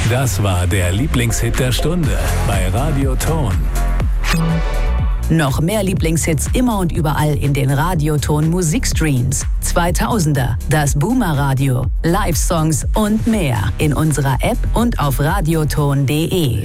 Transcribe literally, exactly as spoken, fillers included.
Das war der Lieblingshit der Stunde bei Radioton. Noch mehr Lieblingshits immer und überall in den Radioton Musikstreams. zweitausender, das Boomer Radio, Live-Songs und mehr in unserer App und auf radioton punkt de.